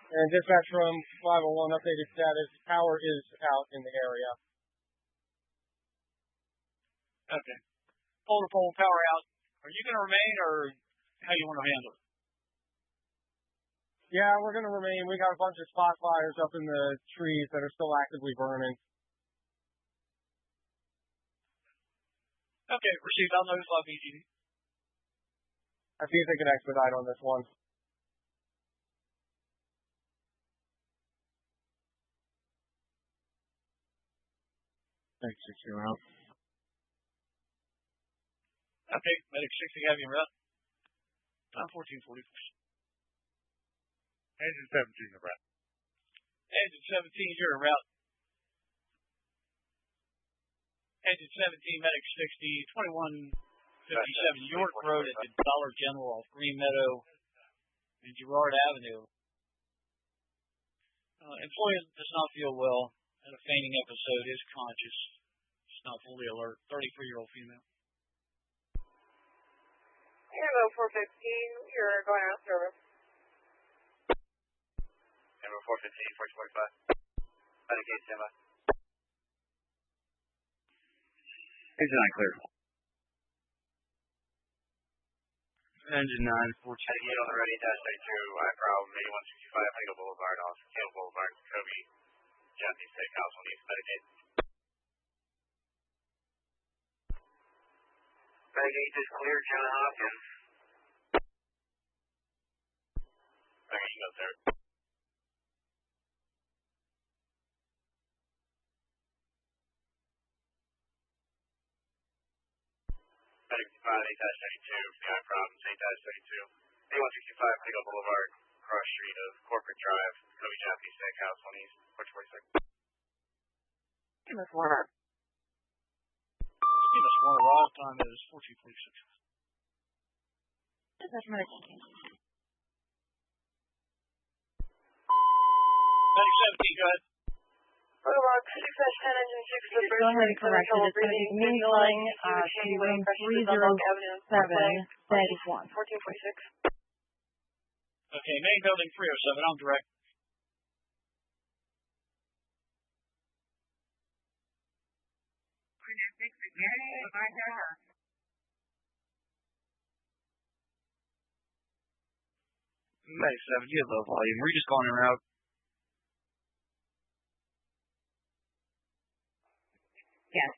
And dispatch from 501, updated status, power is out in the area. Okay. Pole to pole, power out. Are you going to remain, or how you want to handle it? Yeah, we're going to remain. We got a bunch of spot fires up in the trees that are still actively burning. Okay, received. I'll notify BGD. I see if they can expedite on this one. Thanks, 6 you're out. Okay, medic 60 have you en route. Time 1440. Engine 17 en route. Engine 17, you're en route. Engine 17, medic 60, 2157 York Road at the Dollar General off Green Meadow and Girard Avenue. Employee does not feel well. Had a fainting episode, is conscious. Just not fully alert. 33-year-old female. Ammo 415, you're going out of service. Ammo 415, 1445. Medicaid standby. Engine 9 clear. Engine 9, 14. Heading on the ready, dash 32, I problem 8165, Hagel Boulevard, off Hagel Boulevard, Kobe, Japanese Steakhouse, on East Medicaid. Medicaid is clear, John Hopkins. Okay, you go there. Medic 5, 8-32, PI problems, 8-32. 8165, Hagel Boulevard, cross street of Corporate Drive, Kobe Japanese Steakhouse, on East, 446. Miss Warner. Miss Warner, arrival time is 1446. Dispatch medic. Medic 17, go ahead. Boulevard 6-10, engine 6, the Go ahead and correct it. It's going to be mean flying Wing 307-1. 1446. Okay, main building 307, I'm direct. Medic 7, you have low volume. We're just going en route. Yes.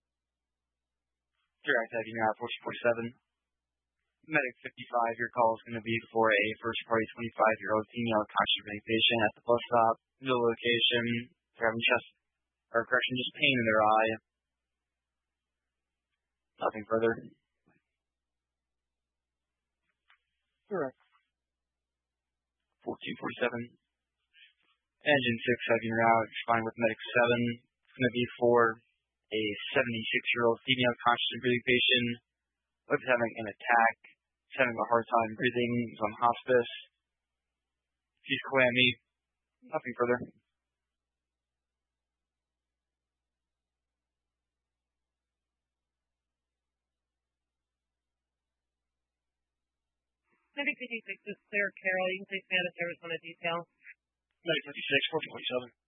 Direct heading out 1447. Medic 55, your call is going to be for a first party 25-year-old female conscious patient at the bus stop. No location. They're having just pain in their eye. Nothing further. Correct. 1447. Engine 6 heading route. Fine with medic 7. It's going to be for a 76-year-old female conscious and breathing patient. Looks having an attack. She's having a hard time breathing. She's on hospice. She's clammy. Nothing further. Medic 56 is clear, Carol. You can take me out of service on a detail. Medic 56, 1447.